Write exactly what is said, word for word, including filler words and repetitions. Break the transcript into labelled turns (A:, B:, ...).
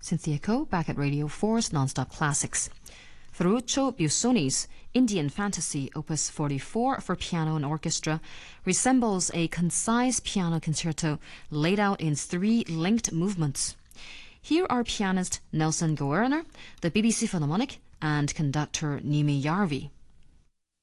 A: Cynthia Ko back at Radio four's Non-Stop Classics. Ferruccio Busoni's Indian Fantasy Opus forty-four for piano and orchestra resembles a concise piano concerto laid out in three linked movements. Here are pianist Nelson Goerner, the B B C Philharmonic, and conductor Nimi Järvi.